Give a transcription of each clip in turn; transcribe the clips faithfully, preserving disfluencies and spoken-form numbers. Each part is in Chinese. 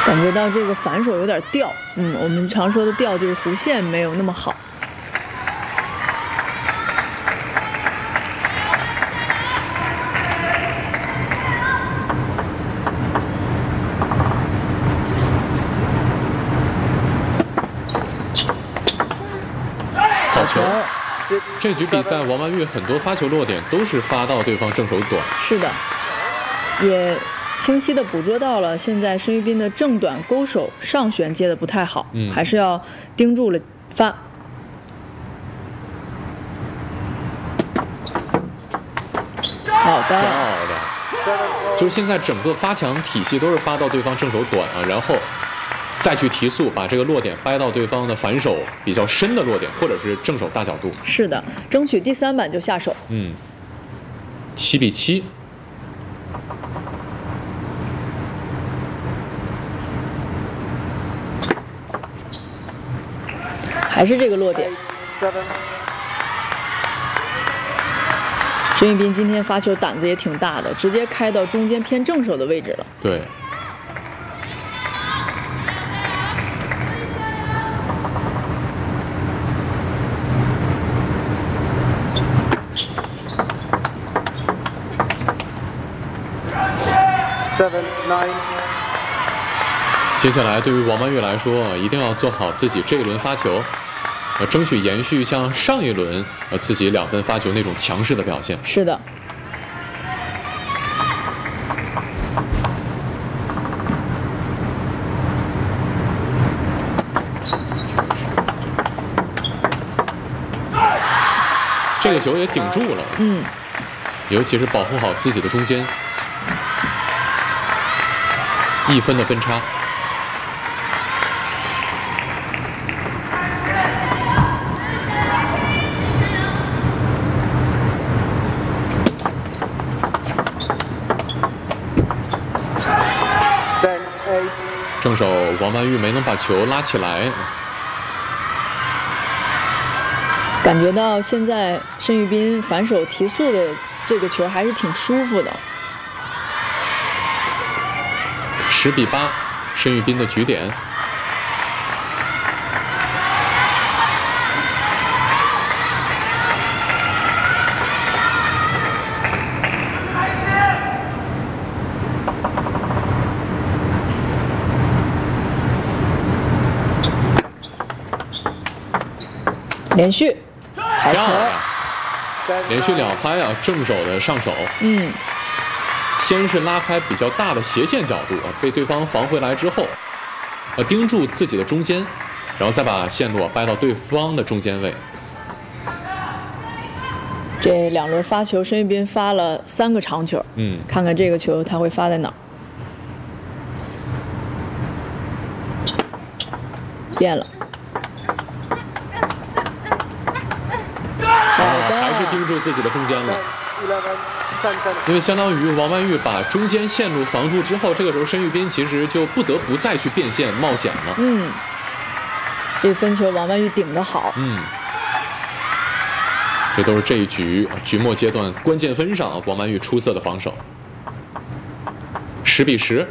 感觉到这个反手有点掉，嗯，我们常说的掉就是弧线没有那么好。 好球！这局比赛，王曼玉很多发球落点都是发到对方正手短。 是的，也清晰地捕捉到了现在申玉斌的正短勾手上旋接的不太好， 嗯， 还是要盯住了发。好的， 漂亮！就是现在整个发球体系都是发到对方正手短啊，然后再去提速，把这个落点掰到对方的反手比较深的落点，或者是正手大角度。 是的，争取第三板就下手。 嗯，七比七。 还是这个落点。申玉斌今天发球胆子也挺大的，直接开到中间偏正手的位置了。 对。接下来对于王曼玉来说，一定要做好自己这一轮发球，呃，争取延续像上一轮呃自己两分发球那种强势的表现。 是的。 这个球也顶住了， 嗯， 尤其是保护好自己的中间，一分的分差。正手王曼玉没能把球拉起来， 感觉到现在申玉斌反手提速的这个球还是挺舒服的。 十比八，申玉斌的局点。 连续，好球！ 连续两拍啊，正手的上手。 嗯， 先是拉开比较大的斜线角度啊，被对方防回来之后，呃，盯住自己的中间，然后再把线路掰到对方的中间位。 这两轮发球，申玉斌发了三个长球。 嗯， 看看这个球他会发在哪儿？变了。 好的，还是盯住自己的中间了。因为相当于王曼玉把中间线路防住之后，这个时候申玉斌其实就不得不再去变线冒险了。 嗯，这分球王曼玉顶得好。 嗯，这都是这一局局末阶段关键分上王曼玉出色的防守。十比十。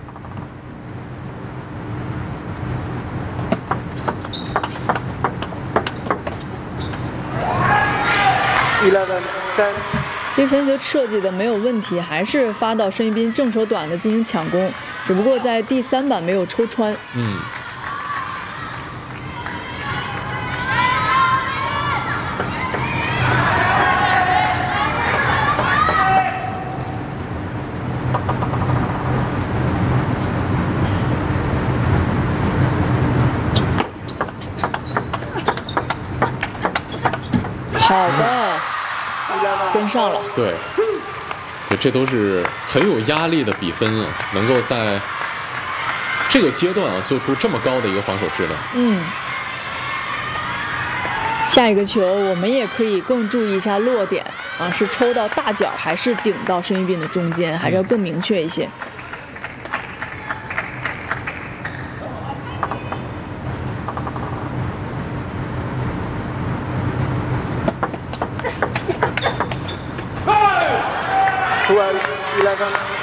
这分球设计的没有问题，还是发到申玉斌正手短的进行抢攻，只不过在第三板没有抽穿。 嗯。 好的，跟上了。 对，所以这都是很有压力的比分啊，能够在这个阶段啊做出这么高的一个防守质量。 嗯，下一个球我们也可以更注意一下落点啊，是抽到大角还是顶到申玉斌的中间，还是要更明确一些。 twelve eleven